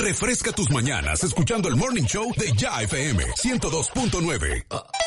Refresca tus mañanas escuchando el Morning Show de Ya FM 102.9.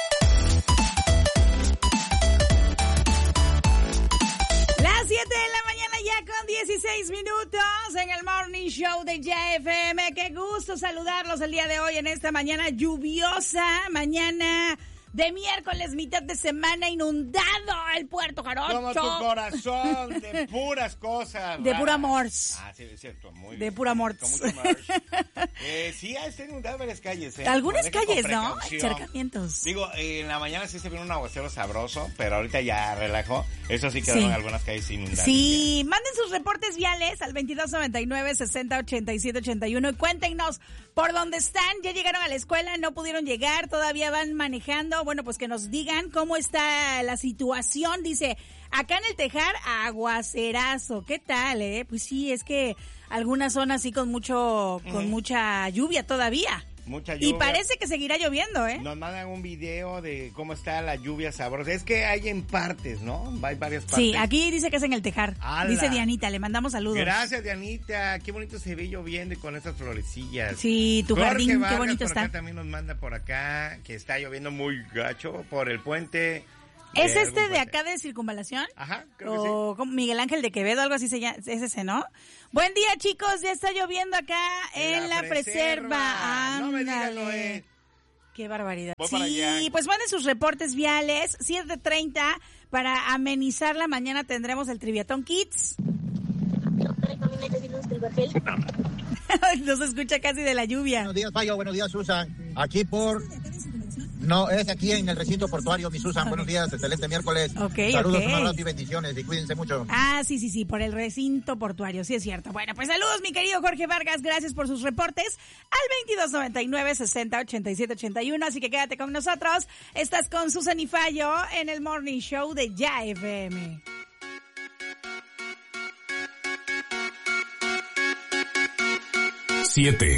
Las 7 de la mañana ya con 16 minutos en el Morning Show de Ya FM. Qué gusto saludarlos el día de hoy en esta mañana lluviosa, mañana de miércoles, mitad de semana, inundado el Puerto Jarocho. Como tu corazón, de puras cosas. De pura amor. Ah, sí, es cierto, muy bien. De pura amor. Sí, ha estado inundado varias calles. Algunas calles, ¿no? Acercamientos. Digo, en la mañana sí se vino un aguacero sabroso, pero ahorita ya relajó. Eso sí quedaron algunas calles inundadas. Sí, ya. Manden sus reportes viales al 2299-608781 y cuéntenos por dónde están. Ya llegaron a la escuela, no pudieron llegar, todavía van manejando. Bueno, pues que nos digan cómo está la situación. Dice, acá en el Tejar, aguacerazo. ¿Qué tal, Pues sí, es que algunas zonas sí con mucha lluvia todavía. Mucha lluvia. Y parece que seguirá lloviendo, Nos mandan un video de cómo está la lluvia sabrosa. Es que hay en partes, ¿no? Hay varias partes. Sí, aquí dice que es en el Tejar. ¡Hala! Dice Dianita, le mandamos saludos. Gracias, Dianita. Qué bonito se ve lloviendo y con estas florecillas. Sí, tu jardín, Vargas, qué bonito por está. Acá también nos manda por acá que está lloviendo muy gacho por el puente. ¿Es este de acá de Circunvalación? Ajá, creo que o como Miguel Ángel de Quevedo, algo así se llama, es ese, ¿no? Buen día, chicos, ya está lloviendo acá en la Freserva. No me digas, Ándale. Noé. Qué barbaridad. Voy para allá. Sí, pues manden sus reportes viales, 7:30, para amenizar la mañana tendremos el Triviatón Kids. Nos escucha casi de la lluvia. Buenos días, Payo, buenos días, Susan. Aquí No, es aquí en el recinto portuario, mi Susan. Buenos días, excelente miércoles. Saludos, un abrazo y bendiciones, y cuídense mucho. Ah, sí, por el recinto portuario, sí es cierto. Bueno, pues saludos, mi querido Jorge Vargas, gracias por sus reportes al 2299-608781, así que quédate con nosotros. Estás con Susan y Fallo en el Morning Show de Ya FM. 7